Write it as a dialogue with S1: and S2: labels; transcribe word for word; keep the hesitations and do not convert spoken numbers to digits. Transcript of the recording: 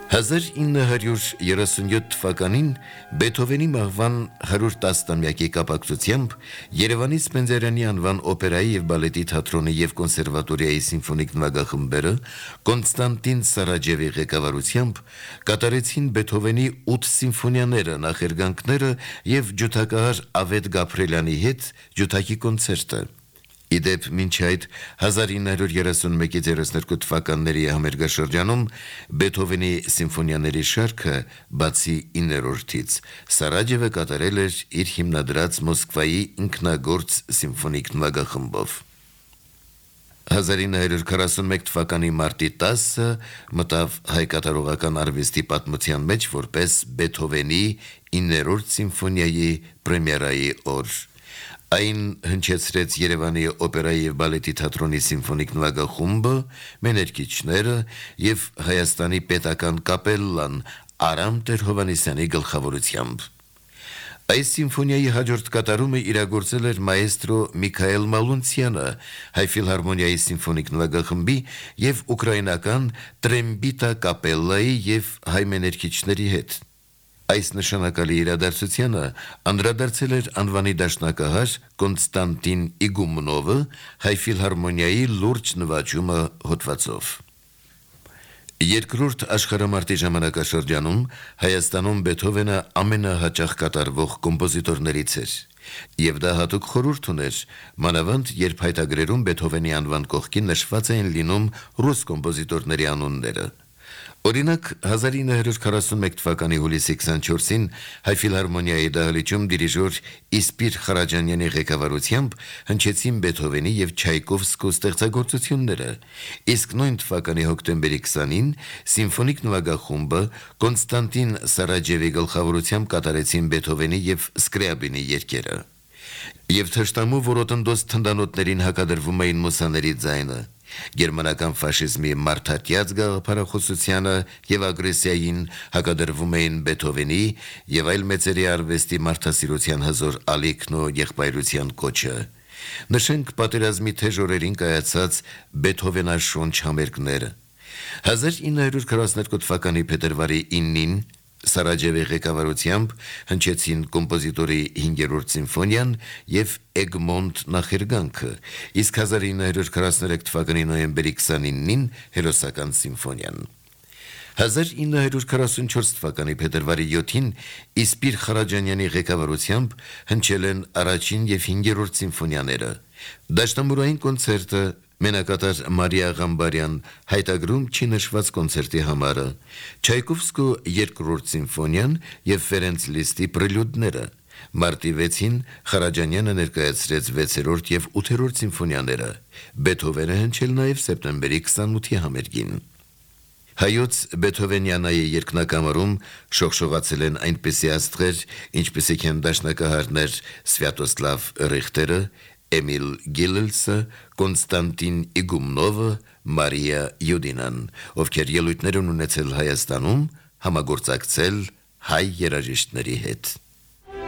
S1: հազար ինը հարյուր երեսունյոթ թվականին Բեթհովենի մահվան հարյուր տասնամյակի կապակցությամբ Երևանի Սպենդիարյանի անվան օպերայի և բալետի թատրոնի և կոնսերվատորիայի սիմֆոնիկ նվագախմբերը Կոնստանտին Սարաջևի ղեկավարությամբ կատարեցին Բեթհովենի ութ սիմֆոնիաները, նախերգանքները և ջութակահար Ավետ Գաբրելյանի հետ ջութակի կոնցերտը։ Իդեպ մինչ այդ հազար ինը հարյուր երեսունմեկից երեսներկու թվականների համերգաշրջանում Բեթհովենի սիմֆոնիաների շարքը բացի իններորդից Սարաջևը կատարել էր իր հիմնադրած Մոսկվայի ինքնագործ սիմֆոնիկ նվագախմբով։ հազար ինը հարյուր քառասունմեկ թվականի մարտի տասը մտավ հայ կատարողական արվեստի պատմության մեջ որպես Բեթհովենի իններորդ սիմֆոնիայի պրեմիերայի օր։ Այն հնչեցրեց Երևանի օպերայի և բալետի թատրոնի սիմֆոնիկ նվագախումբը, մեներկիչները և Հայաստանի պետական կապելլան Արամ Տեր-Հովհաննիսյանի գլխավորությամբ։ Այս սիմֆոնիայի հաջորդ կատարումը իրագործել էր մաեստրո Միքայել Մալունցյանը Հայ ֆիլհարմոնիայի սիմֆոնիկ նվագախմբի և ուկրաինական Տրեմբիտա կապելլայի և հայ մեներկիչների հետ։ Այս նշանակալի իրադարձությանը անդրադարձել էր անվանի դաշնակահար Կոնստանտին Իգումնովը Հայ ֆիլհարմոնիայի լուրջ նվաճումը հոդվածով։ Երկրորդ աշխարհամարտի ժամանակաշրջանում Հայաստանում Բեթհովենը ամենահաճախ կատարվող կոմպոզիտորներից էր, և դա հատուկ խորհուրդ ուներ, մանավանդ երբ հայտագրերում Բեթհովենի անվան կողքին նշված էին լինում ռուս կոմպոզիտորների անունները։ Օրինակ, հազար ինը հարյուր քառասունմեկ թվականի հուլիսի քսանչորսին Հայ ֆիլհարմոնիայի դահլիճում դիրիժոր Իսպիր Խարաջանյանի ղեկավարությամբ հնչեցին Բեթհովենի և Չայկովսկու ստեղծագործությունները, իսկ նույն թվականի հոկտեմբերի քսանին սիմֆոնիկ նվագախումբը Կոնստանտին Սարաջևի գլխավորությամբ կատարեցին Բեթհովենի և Սկրիաբինի երգերը։ Եվ թշնամու որոտնդոց թնդանոթներին հակադրվում էին մուսաների ձայնը։ Գերմանական ֆաշիզմի մարդատյաց գաղափարախոսությանը և ագրեսիային հակադրվում էին Բեթհովենի և այլ մեծերի արվեստի մարդասիրության հզոր ալիքն ու եղբայրության կոչը։ Նշենք պատերազմի թեժ օրերին կայացած Բեթհովենաշունչ համերգները։ հազար ինը հարյուր քառասունյոթ թվականի փետրվարի իննին Սարաջևի ղեկավարությամբ հնչեցին կոմպոզիտորի հինգերորդ սիմֆոնիան և Էգմոնտ նախերգանքը, իսկ հազար ինը հարյուր քառասուներեք թվականի նոյեմբերի քսանինին հերոսական սիմֆոնիան։ հազար ինը հարյուր քառասունչորս թվականի փետրվարի յոթին Իսպիր Խարաջանյանի ղեկավարությամբ հնչել են առաջին և հինգերորդ սիմֆոնիաները։ Դաշնամուրային կոնցերտը մենակատար Մարիա Ղամբարյան հայտագրում չի նշված կոնցերտի համարը, Չայկովսկու երկրորդ սիմֆոնիան և Ֆերենց Լիստի պրելյուդները։ Մարտի վեցին Խարաջանյանը ներկայացրեց վեցերորդ և ութերորդ սիմֆոնիաները, Բեթհովենը հնչել նաև սեպտեմբերի քսանութի համերգին։ Հայոց Բեթհովենյանայի երկնակամարում շողշողացել են այնպիսի աստղեր, ինչպիսիք են դաշնակահարներ Սվյատոսլավ Ռիխտերը, Էմիլ Գիլելսը, Կոնստանտին Իգումնովը, Մարիա Յուդինան, ովքեր ելույթներ են ունեցել Հայաստանում, համագործակցել հայ երաժիշտների հետ։